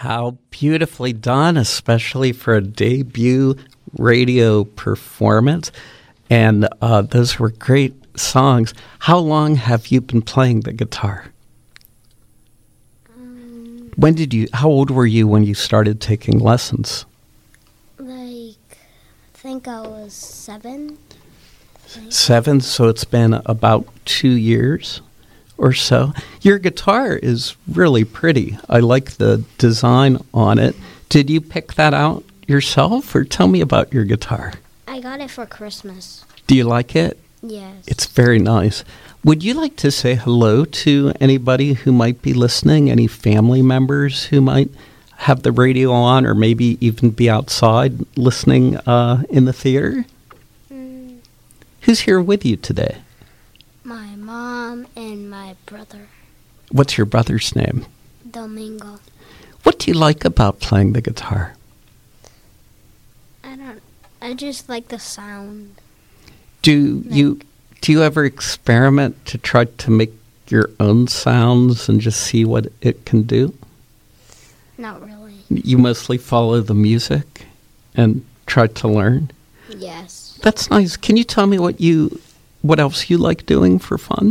How beautifully done, especially for a debut radio performance. And those were great songs. How long have you been playing the guitar? How old were you when you started taking lessons? I think I was 7. 7, so it's been about 2 years or so. Your guitar is really pretty. I like the design on it. Did you pick that out yourself, or tell me about your guitar? I got it for Christmas. Do you like it? Yes. It's very nice. Would you like to say hello to anybody who might be listening, any family members who might have the radio on or maybe even be outside listening in the theater? Who's here with you today? My mom and my brother. What's your brother's name? Domingo. What do you like about playing the guitar? I just like the sound. Do you ever experiment to try to make your own sounds and just see what it can do? Not really. You mostly follow the music and try to learn? Yes. That's nice. Can you tell me what else you like doing for fun?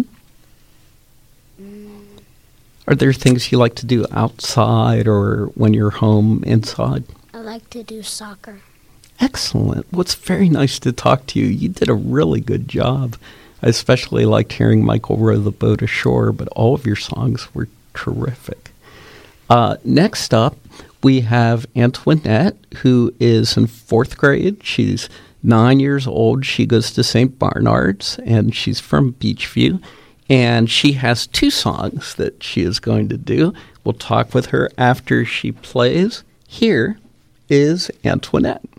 Are there things you like to do outside or when you're home inside? I like to do soccer. Excellent. Well, it's very nice to talk to you. You did a really good job. I especially liked hearing Michael Row the Boat Ashore, but all of your songs were terrific. Next up, we have Antoinette, who is in 4th grade. She's 9 years old. She goes to St. Barnard's, and she's from Beachview. And she has 2 songs that she is going to do. We'll talk with her after she plays. Here is Antoinette.